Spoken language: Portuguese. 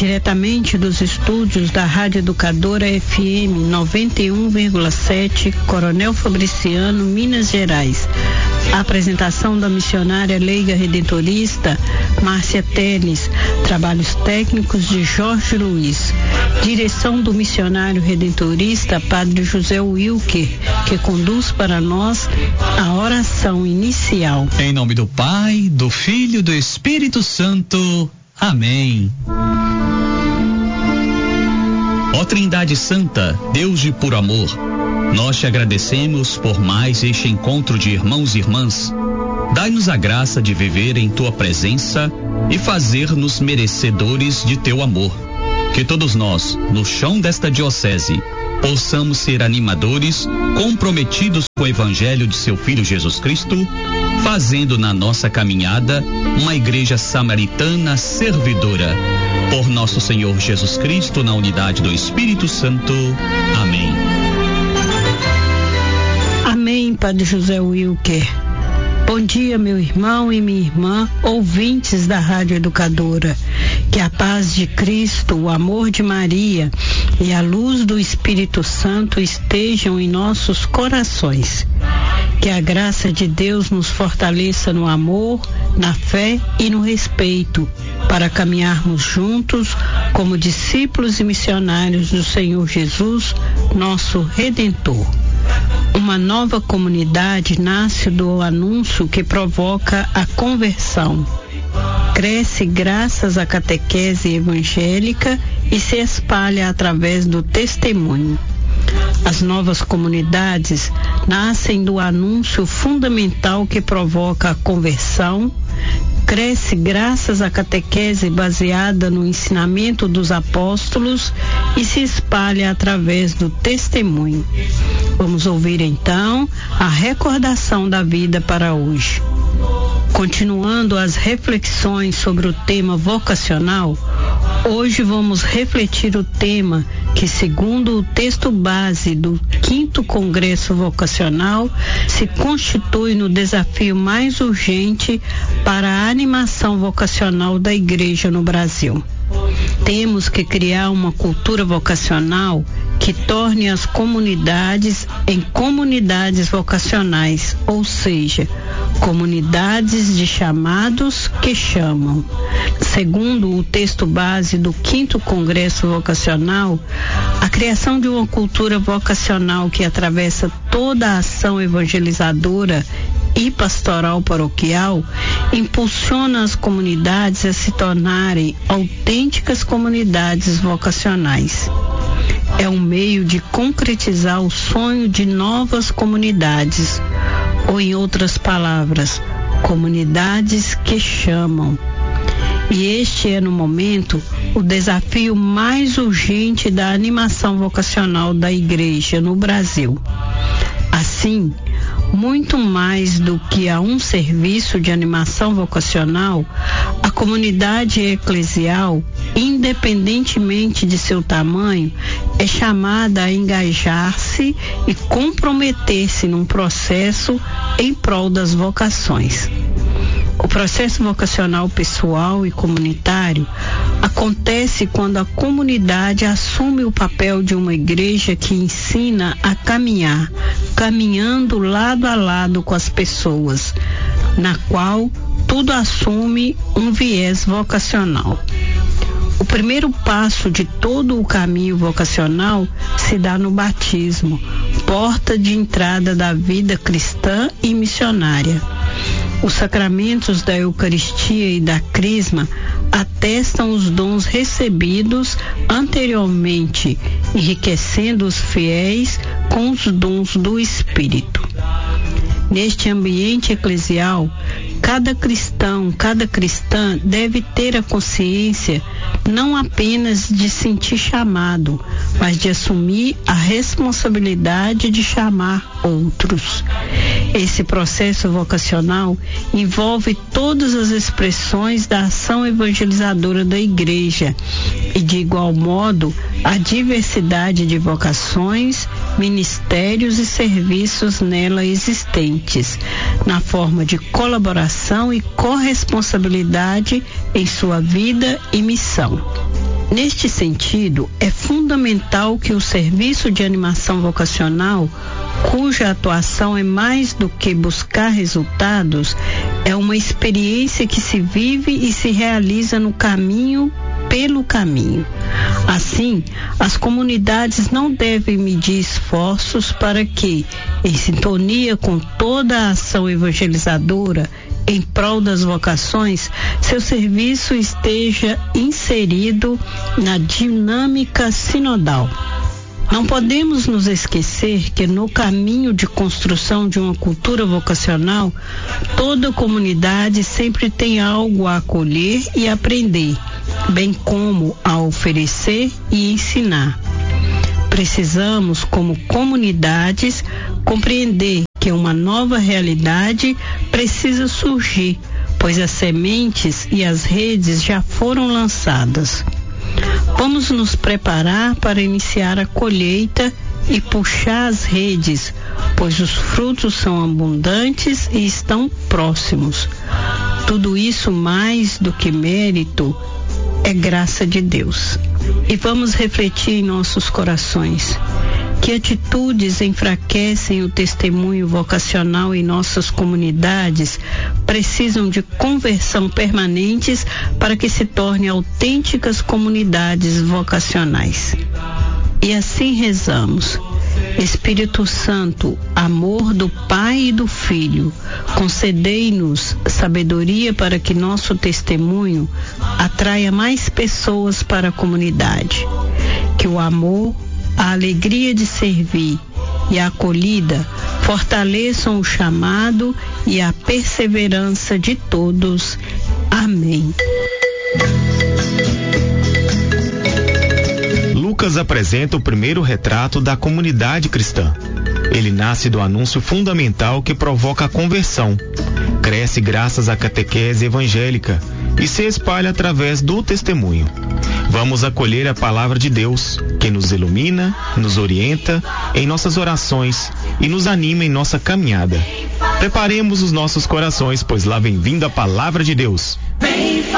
Diretamente dos estúdios da Rádio Educadora FM 91,7, Coronel Fabriciano, Minas Gerais. A apresentação da missionária leiga redentorista Márcia Teles, trabalhos técnicos de Jorge Luiz, direção do missionário redentorista Padre José Wilker, que conduz para nós a oração inicial. Em nome do Pai, do Filho e do Espírito Santo. Amém. Ó Trindade Santa, Deus de puro amor, nós te agradecemos por mais este encontro de irmãos e irmãs. Dai-nos a graça de viver em tua presença e fazer-nos merecedores de teu amor. Que todos nós, no chão desta diocese, possamos ser animadores, comprometidos com o Evangelho de seu Filho Jesus Cristo, fazendo na nossa caminhada uma igreja samaritana servidora. Por nosso Senhor Jesus Cristo, na unidade do Espírito Santo. Amém. Amém, Padre José Wilker. Bom dia, meu irmão e minha irmã, ouvintes da Rádio Educadora. Que a paz de Cristo, o amor de Maria e a luz do Espírito Santo estejam em nossos corações. Que a graça de Deus nos fortaleça no amor, na fé e no respeito, para caminharmos juntos como discípulos e missionários do Senhor Jesus, nosso Redentor. Uma nova comunidade nasce do anúncio que provoca a conversão. Cresce graças à catequese evangélica e se espalha através do testemunho. As novas comunidades nascem do anúncio fundamental que provoca a conversão, cresce graças à catequese baseada no ensinamento dos apóstolos e se espalha através do testemunho. Vamos ouvir então a recordação da vida para hoje. Continuando as reflexões sobre o tema vocacional, hoje vamos refletir o tema que, segundo o texto base do 5º Congresso Vocacional, se constitui no desafio mais urgente para a animação vocacional da Igreja no Brasil. Temos que criar uma cultura vocacional que torne as comunidades em comunidades vocacionais, ou seja, comunidades de chamados que chamam. Segundo o texto base do 5º Congresso Vocacional, a criação de uma cultura vocacional que atravessa toda a ação evangelizadora e pastoral paroquial impulsiona as comunidades a se tornarem autênticas comunidades vocacionais. É um meio de concretizar o sonho de novas comunidades, ou em outras palavras, comunidades que chamam. E este é, no momento, o desafio mais urgente da animação vocacional da Igreja no Brasil. Assim, muito mais do que a um serviço de animação vocacional, a comunidade eclesial, independentemente de seu tamanho, é chamada a engajar-se e comprometer-se num processo em prol das vocações. O processo vocacional pessoal e comunitário acontece quando a comunidade assume o papel de uma igreja que ensina a caminhar, caminhando lado a lado com as pessoas, na qual tudo assume um viés vocacional. O primeiro passo de todo o caminho vocacional se dá no batismo, porta de entrada da vida cristã e missionária. Os sacramentos da Eucaristia e da Crisma atestam os dons recebidos anteriormente, enriquecendo os fiéis com os dons do Espírito. Neste ambiente eclesial, cada cristão, cada cristã deve ter a consciência não apenas de sentir chamado, mas de assumir a responsabilidade de chamar outros. Esse processo vocacional envolve todas as expressões da ação evangelizadora da Igreja e, de igual modo, a diversidade de vocações, ministérios e serviços nela existentes, na forma de colaboração e corresponsabilidade em sua vida e missão. Neste sentido, é fundamental que o serviço de animação vocacional, cuja atuação é mais do que buscar resultados, é uma experiência que se vive e se realiza no caminho, pelo caminho. Assim, as comunidades não devem medir esforços para que, em sintonia com toda a ação evangelizadora em prol das vocações, seu serviço esteja inserido na dinâmica sinodal. Não podemos nos esquecer que no caminho de construção de uma cultura vocacional, toda comunidade sempre tem algo a acolher e aprender, bem como a oferecer e ensinar. Precisamos, como comunidades, compreender que uma nova realidade precisa surgir, pois as sementes e as redes já foram lançadas. Vamos nos preparar para iniciar a colheita e puxar as redes, pois os frutos são abundantes e estão próximos. Tudo isso, mais do que mérito, é graça de Deus. E vamos refletir em nossos corações. Que atitudes enfraquecem o testemunho vocacional em nossas comunidades precisam de conversão permanentes para que se tornem autênticas comunidades vocacionais. E assim rezamos. Espírito Santo, amor do Pai e do Filho, concedei-nos sabedoria para que nosso testemunho atraia mais pessoas para a comunidade. Que o amor, a alegria de servir e a acolhida fortaleçam o chamado e a perseverança de todos. Amém. Lucas apresenta o primeiro retrato da comunidade cristã. Ele nasce do anúncio fundamental que provoca a conversão, cresce graças à catequese evangélica e se espalha através do testemunho. Vamos acolher a palavra de Deus, que nos ilumina, nos orienta em nossas orações e nos anima em nossa caminhada. Preparemos os nossos corações, pois lá vem vindo a palavra de Deus.